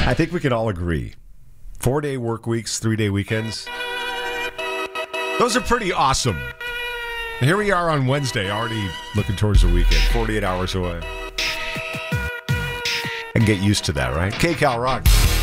I think we can all agree. 4-day work weeks, 3-day weekends. Those are pretty awesome. And here we are on Wednesday, already looking towards the weekend. 48 hours away. I can get used to that, right? KCal Rock.